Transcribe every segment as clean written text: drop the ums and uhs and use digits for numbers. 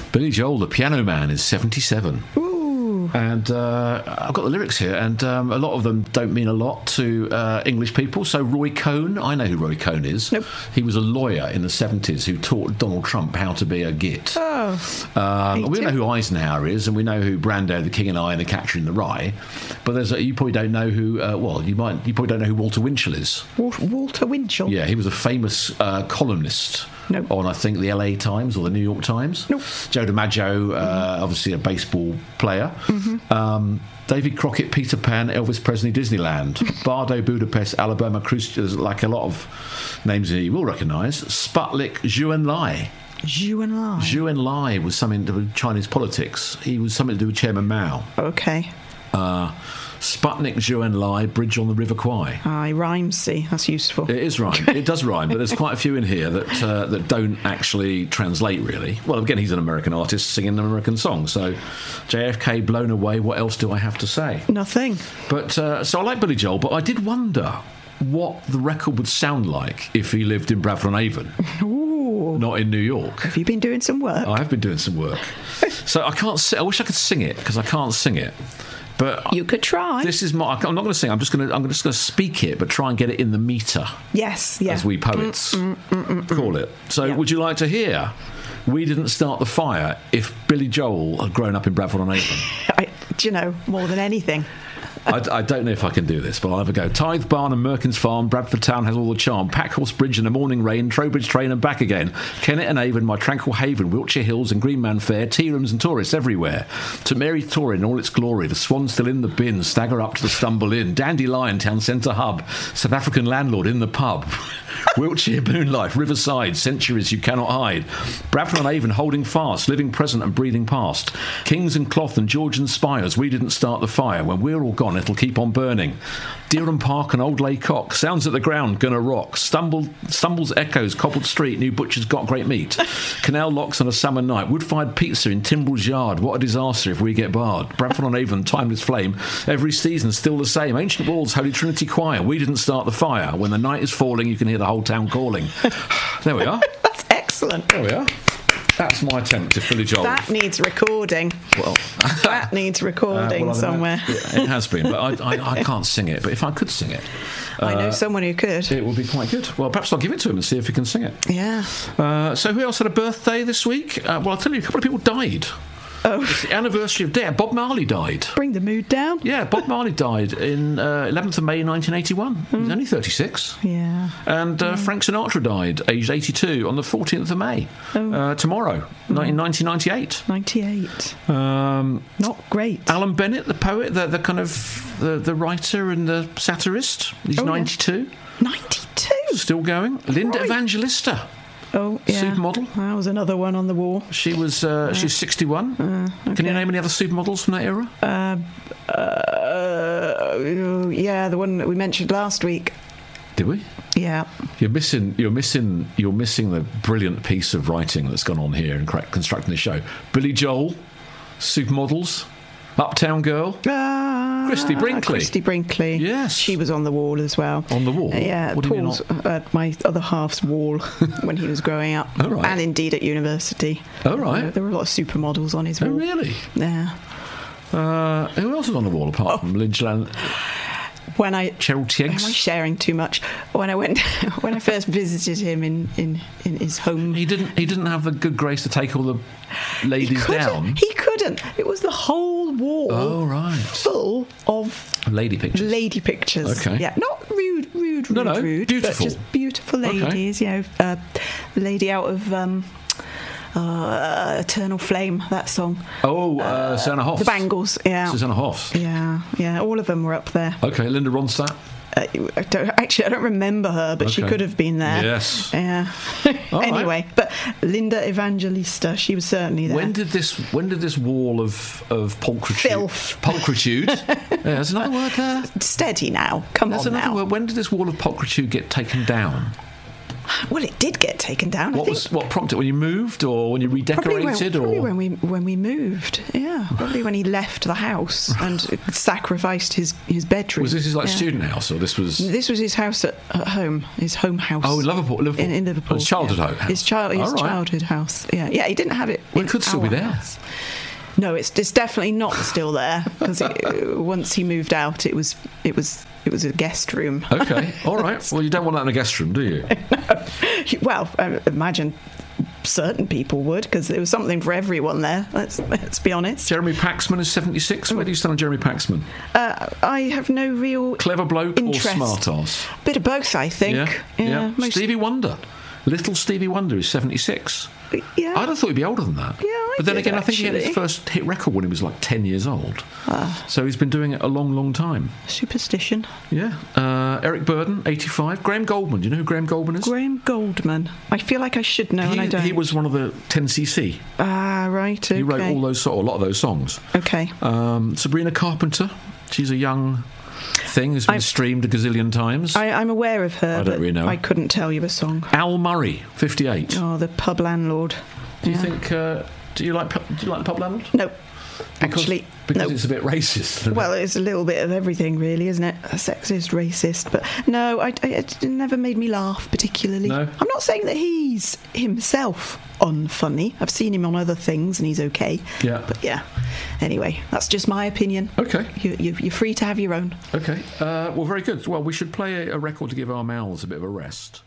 Billy Joel, the Piano Man, is 77. Ooh. And I've got the lyrics here, and a lot of them don't mean a lot to English people. So Roy Cohn, I know who Roy Cohn is. Nope. He was a lawyer in the 70s who taught Donald Trump how to be a git. We know who Eisenhower is, and we know who Brando, the King and I, and the Catcher in the Rye. But you probably don't know who. You probably don't know who Walter Winchell is. Walter Winchell. Yeah, he was a famous columnist. Nope. On, I think, the LA Times or the New York Times. Nope. Joe DiMaggio, obviously a baseball player. David Crockett, Peter Pan, Elvis Presley, Disneyland. Bardo, Budapest, Alabama, Cruise. There's like a lot of names that you will recognise. Sputnik, Zhou Enlai. Zhou Enlai. Zhou Enlai was something to do with Chinese politics. He was something to do with Chairman Mao. Okay. Sputnik, Zhou Enlai, Bridge on the River Kwai. It rhymes, see, that's useful. It is rhyme. It does rhyme, but there's quite a few in here that don't actually translate, really. Well, again, he's an American artist singing an American song, so JFK, Blown Away, what else do I have to say? Nothing. But so I like Billy Joel, but I did wonder what the record would sound like if he lived in Bradford-on-Avon. Ooh. Not in New York. Have you been doing some work? I have been doing some work. So I can't. I wish I could sing it, because I can't sing it. But you could try. This is I'm not going to sing. I'm just going to speak it, but try and get it in the meter. Yes, yeah. As we poets call it. So, would you like to hear "We Didn't Start the Fire" if Billy Joel had grown up in Bradford-on-Avon? Do you know, more than anything. I don't know if I can do this, but I'll have a go. Tithe Barn and Merkins Farm, Bradford Town has all the charm. Packhorse Bridge and the morning rain, Trowbridge train and back again. Kennet and Avon, my tranquil haven, Wiltshire Hills and Greenman Fair, tea rooms and tourists everywhere. To Mary Tory in all its glory, the swan still in the bin, stagger up to the stumble in. Dandelion Town Centre hub, South African landlord in the pub. Wiltshire moonlight, Riverside, centuries you cannot hide. Bradford-on-Avon holding fast, living present and breathing past. Kings and Cloth and Georgian spires, we didn't start the fire. When we're all gone, it'll keep on burning. Dereham Park and Old Laycock, sounds at the ground, gonna rock. Stumbles echoes, cobbled street, new butcher's got great meat. Canal locks on a summer night, wood-fired pizza in Timbrell's yard. What a disaster if we get barred. Bradford-on-Avon, timeless flame, every season still the same. Ancient walls, Holy Trinity Choir, we didn't start the fire. When the night is falling, you can hear the whole town calling. There we are. That's excellent. There we are. That's my attempt to Billy Joel. That needs recording. Well, that needs recording somewhere. It has been, but I can't sing it. But if I could sing it, I know someone who could. It would be quite good. Well, perhaps I'll give it to him and see if he can sing it. Yeah. So who else had a birthday this week? Well, I'll tell you, a couple of people died. Oh. It's the anniversary of death. Bob Marley died. Bring the mood down. Yeah, Bob Marley died in 11th of May 1981. He was only 36. Yeah. And Frank Sinatra died, aged 82, on the 14th of May. Tomorrow, in 1998. 98. Not great. Alan Bennett, the poet, the kind of the writer and the satirist. He's 92. 92? Still going. Linda Evangelista. Oh, yeah. Supermodel. That was another one on the wall. She was. She's 61. Okay. Can you name any other supermodels from that era? Yeah, the one that we mentioned last week. Did we? Yeah. You're missing the brilliant piece of writing that's gone on here in constructing the show. Billy Joel, supermodels, Uptown Girl. Christy Brinkley. Christy Brinkley. Yes. She was on the wall as well. On the wall? Yeah, what Paul's, my other half's wall when he was growing up. Oh, right. And indeed at university. Oh, right. There were a lot of supermodels on his wall. Oh, really? Yeah. Who else was on the wall apart from Lynch Land? Cheryl Tiggs. Am I sharing too much? When I first visited him in his home, he didn't have the good grace to take all the ladies down. He couldn't. It was the whole wall. Oh, right. Full of lady pictures. Okay. Yeah, not rude, rude, beautiful, but just beautiful ladies. Okay. You know, the lady out of Eternal Flame, that song. Susanna Hoffs. The Bangles, yeah. Susanna Hoffs. Yeah, all of them were up there. Okay, Linda Ronstadt. I don't remember her, but she could have been there. Yes. Yeah. Anyway, right. But Linda Evangelista, she was certainly there. When did this wall of pulchritude? Filth. Pulchritude. There's another word there. Steady now. Come on now. Word. When did this wall of pulchritude get taken down? Well, it did get taken down. What prompted it? When you moved, or when you redecorated, probably when we moved. Yeah, probably when he left the house and sacrificed his bedroom. Was this his student house, or this was? This was his house at home, his home house. Oh, Liverpool. In Liverpool. His childhood house. His childhood house. Yeah, he didn't have it. Well, it could still be there. House. No, it's definitely not still there, because once he moved out, it was a guest room. Okay, all right. Well, you don't want that in a guest room, do you? No. Well, I imagine certain people would, because there was something for everyone there. Let's be honest. Jeremy Paxman is 76. Where do you stand on Jeremy Paxman? I have no real clever bloke interest. Or smart ass? Bit of both, I think. Yeah. Stevie Wonder. Little Stevie Wonder is 76. Yeah. I'd have thought he'd be older than that. Yeah, but then again, actually. I think he had his first hit record when he was like 10 years old. So he's been doing it a long, long time. Superstition. Yeah. Eric Burden, 85. Graham Goldman. Do you know who Graham Goldman is? Graham Goldman. I feel like I should know, and I don't. He was one of the 10cc. Right. Okay. He wrote a lot of those songs. Okay. Sabrina Carpenter. She's a young thing who's been streamed a gazillion times. I'm aware of her. I don't really know. I couldn't tell you a song. Al Murray, 58. Oh, the pub landlord. Do you think? Do you like the pub landlord? No. Because it's a bit racist. Well, it's a little bit of everything, really, isn't it? Sexist, racist, but no, it never made me laugh particularly. No? I'm not saying that he's himself unfunny. I've seen him on other things, and he's okay. Yeah. But yeah. Anyway, that's just my opinion. Okay. You're free to have your own. Okay. Well, very good. Well, we should play a record to give our mouths a bit of a rest.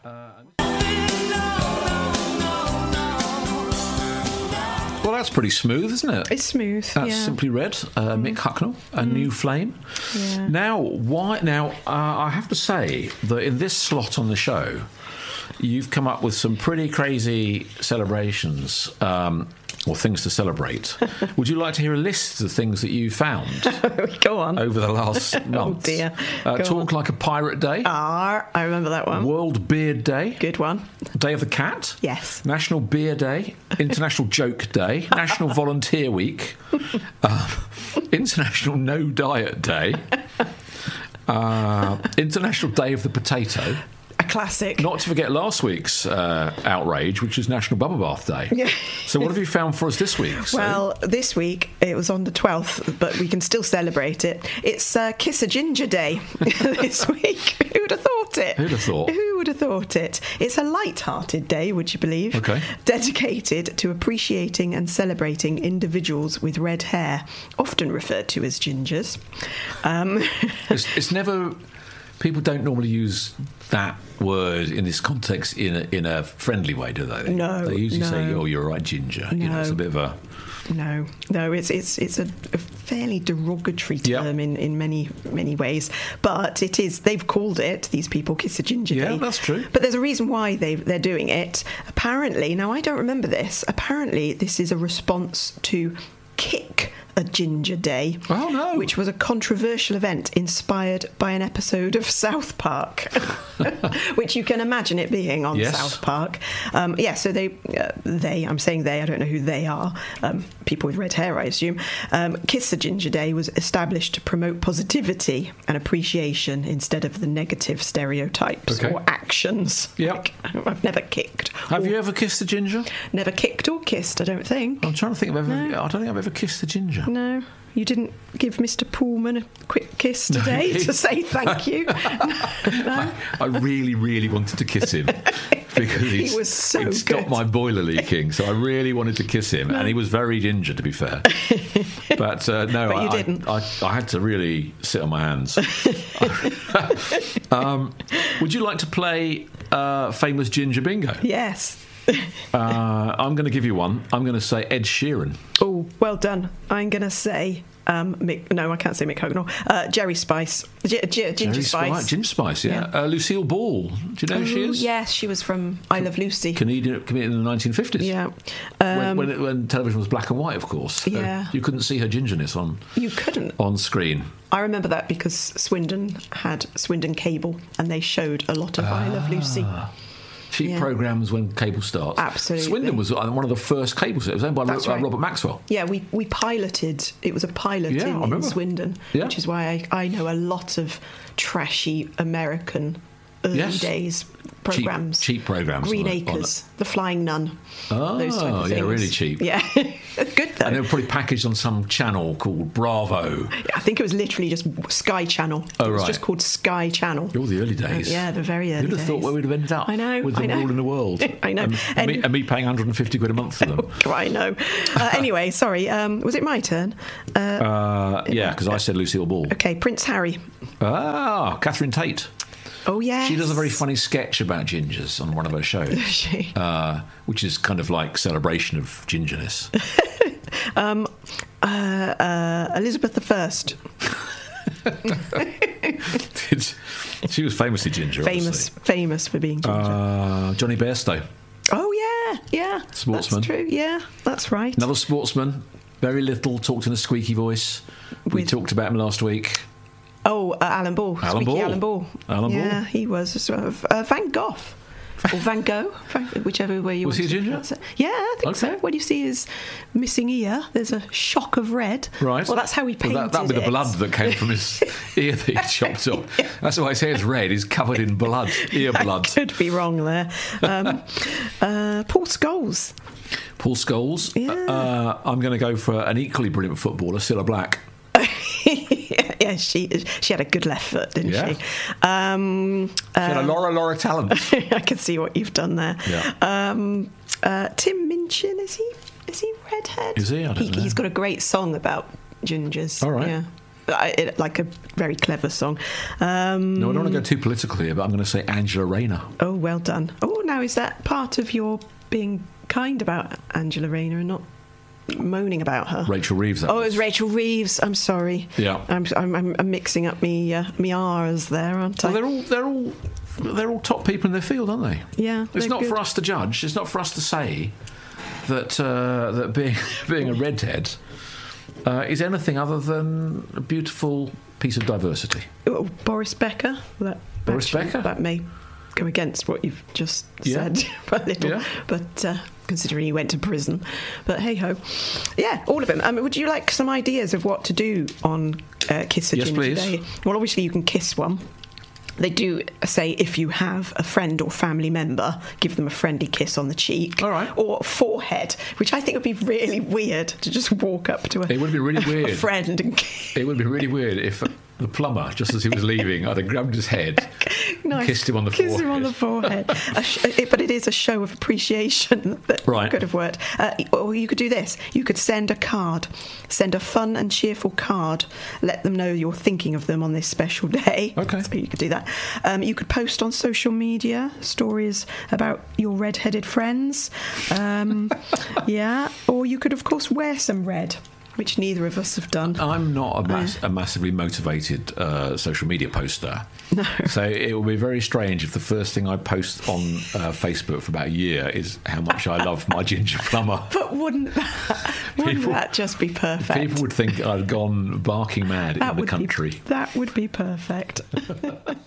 Well, that's pretty smooth, isn't it? It's smooth. That's Simply Red, Mick Hucknall, A New Flame. Yeah. Now, I have to say that in this slot on the show, you've come up with some pretty crazy celebrations, or things to celebrate. Would you like to hear a list of things that you found? Go on. Over the last month? Oh, dear. Talk Like a Pirate Day. I remember that one. World Beard Day. Good one. Day of the Cat. Yes. National Beer Day. International Joke Day. National Volunteer Week. International No Diet Day. International Day of the Potato. A classic. Not to forget last week's outrage, which is National Bubble Bath Day. Yeah. So what have you found for us this week, Sue? Well, this week, it was on the 12th, but we can still celebrate it. It's Kiss a Ginger Day this week. Who would have thought it? Who'd have thought? Who would have thought it? It's a light-hearted day, would you believe? Okay. Dedicated to appreciating and celebrating individuals with red hair, often referred to as gingers. It's never... People don't normally use that word in this context in a friendly way, do they? No. They usually say, "Oh, you're a right ginger." No. You know, it's a bit of a... No, it's a fairly derogatory term in many ways, but it is. They've called it, these people, Kiss a Ginger Day. Yeah, that's true. But there's a reason why they're doing it. Apparently, now I don't remember this. Apparently, this is a response to Kick a Ginger Day. Oh, no. Which was a controversial event inspired by an episode of South Park, which you can imagine it being on South Park. So I'm saying they, I don't know who they are, people with red hair, I assume. Kiss the Ginger Day was established to promote positivity and appreciation instead of the negative stereotypes or actions. Yep. Like, I've never kicked. Have you ever kissed a ginger? Never kicked or kissed, I don't think. I'm trying to think of I don't think I've ever kissed a ginger. No. You didn't give Mr. Pullman a quick kiss today to say thank you? No. I really, really wanted to kiss him because he was so he'd stopped good. my boiler leaking, so I really wanted to kiss him, and he was very ginger, to be fair. But no, but you didn't. I had to really sit on my hands. Would you like to play Famous Ginger Bingo? Yes. I'm going to give you one. I'm going to say Ed Sheeran. Oh, well done. I'm going to say I can't say Mick Hucknall. Jerry Spice. Ginger Spice. Ginger Spice, yeah. Lucille Ball. Do you know who she is? Yes, she was from I Love Lucy. Comedian in the 1950s. Yeah. When television was black and white, of course. Yeah. You couldn't see her gingerness on screen. I remember that because Swindon had Swindon Cable, and they showed a lot of I Love Lucy. Cheap programmes when cable starts. Absolutely. Swindon was one of the first cable sets. It was owned by Robert Maxwell. Yeah, we piloted. It was a pilot in Swindon, which is why I know a lot of trashy American early days programmes. Cheap programmes. Green Acres, The Flying Nun. Oh, those type of things. yeah, really cheap. Yeah, good though. And they were probably packaged on some channel called Bravo. I think it was literally just Sky Channel. It was just called Sky Channel. All the early days. Yeah, the very early days. Who'd have thought where we'd have ended up? I know. With them ruling the world. I know. And me paying 150 quid a month for them. I know. Anyway, sorry. Was it my turn? Yeah, because I said Lucille Ball. Okay, Prince Harry. Catherine Tate. Oh, yeah. She does a very funny sketch about gingers on one of her shows. Does she? Which is kind of like celebration of gingerness. Elizabeth I. She was famously ginger, Famous for being ginger. Johnny Bairstow. Oh, yeah. Sportsman. That's true. Yeah, that's right. Another sportsman. Very little, talked in a squeaky voice. We talked about him last week. Oh, Alan Ball. Alan Ball. Yeah, he was sort of Van Gogh. Or Van Gogh, whichever way you was want he to ginger? pronounce it. Yeah, I think so. When you see his missing ear, there's a shock of red. Right. Well, that's how he painted it. That'd be the blood that came from his ear that he chopped off. Yeah. That's why his hair's red. He's covered in blood, ear blood. I could be wrong there. Paul Scholes. Paul Scholes. Yeah. I'm going to go for an equally brilliant footballer, Cilla Black. Yeah, she had a good left foot, didn't she? She had a Laura talent. I can see what you've done there. Yeah. Tim Minchin, is he redhead? Is he? I don't know. He's got a great song about gingers. All right. Yeah. Like a very clever song. No, I don't want to go too political here, but I'm going to say Angela Rayner. Oh, well done. Oh, now is that part of your being kind about Angela Rayner and not moaning about her? Rachel Reeves. It was Rachel Reeves. I'm sorry. Yeah, I'm mixing up me R's there, aren't I? Well, they're all top people in their field, aren't they? Yeah. It's not for us to judge. It's not for us to say that being a redhead is anything other than a beautiful piece of diversity. Oh, Boris Becker. Becker. That may go against what you've just said a little. Yeah. But considering he went to prison. But hey-ho. Yeah, all of them. Would you like some ideas of what to do on Kiss a Ginger Day? Well, obviously you can kiss one. They do say if you have a friend or family member, give them a friendly kiss on the cheek. All right. Or forehead, which I think would be really weird to just walk up to it would be really weird. A friend and kiss. It would be really weird if the plumber, just as he was leaving, I'd have grabbed his head and kissed him on the forehead. Kiss him on the forehead. But it is a show of appreciation that could have worked. Or you could do this. You could send a card. Send a fun and cheerful card. Let them know you're thinking of them on this special day. Okay. So you could do that. You could post on social media stories about your red-headed friends. Yeah. Or you could, of course, wear some red, which neither of us have done. I'm not a massively motivated social media poster. No. So it will be very strange if the first thing I post on Facebook for about a year is how much I love my ginger plumber. But wouldn't that just be perfect? People would think I'd gone barking mad in the country. That would be perfect.